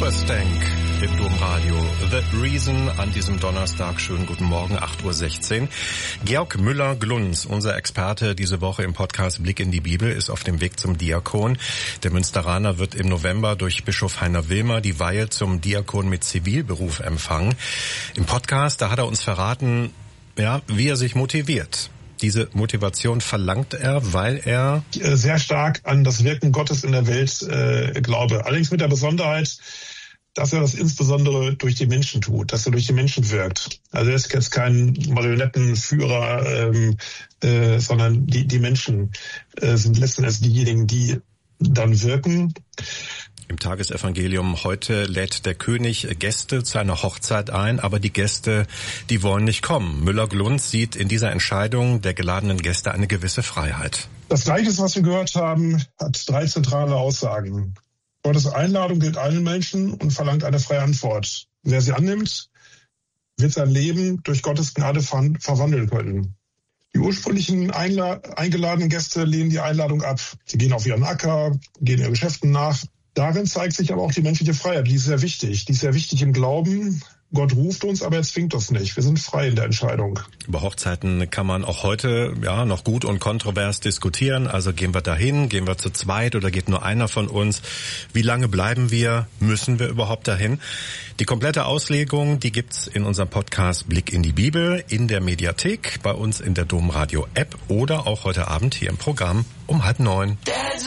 Superstank im Domradio. The Reason an diesem Donnerstag. Schönen guten Morgen, 8:16 Uhr. Georg Müller-Glunz, unser Experte diese Woche im Podcast Blick in die Bibel, ist auf dem Weg zum Diakon. Der Münsteraner wird im November durch Bischof Heiner Wilmer die Weihe zum Diakon mit Zivilberuf empfangen. Im Podcast, da hat er uns verraten, wie er sich motiviert. Diese Motivation verlangt er, weil er sehr stark an das Wirken Gottes in der Welt glaube. Allerdings mit der Besonderheit, dass er das insbesondere durch die Menschen tut, dass er durch die Menschen wirkt. Also er ist jetzt kein Marionettenführer, sondern die Menschen sind letzten Endes diejenigen, die dann wirken. Im Tagesevangelium heute lädt der König Gäste zu einer Hochzeit ein, aber die Gäste, die wollen nicht kommen. Müller-Glunz sieht in dieser Entscheidung der geladenen Gäste eine gewisse Freiheit. Das Gleichnis, was wir gehört haben, hat 3 zentrale Aussagen. Gottes Einladung gilt allen Menschen und verlangt eine freie Antwort. Wer sie annimmt, wird sein Leben durch Gottes Gnade verwandeln können. Die ursprünglichen eingeladenen Gäste lehnen die Einladung ab. Sie gehen auf ihren Acker, gehen ihren Geschäften nach. Darin zeigt sich aber auch die menschliche Freiheit. Die ist sehr wichtig. Die ist sehr wichtig im Glauben. Gott ruft uns, aber er zwingt uns nicht. Wir sind frei in der Entscheidung. Über Hochzeiten kann man auch heute noch gut und kontrovers diskutieren. Also gehen wir dahin, gehen wir zu zweit oder geht nur einer von uns? Wie lange bleiben wir? Müssen wir überhaupt dahin? Die komplette Auslegung, die gibt's in unserem Podcast Blick in die Bibel, in der Mediathek, bei uns in der Domradio App oder auch heute Abend hier im Programm um 8:30.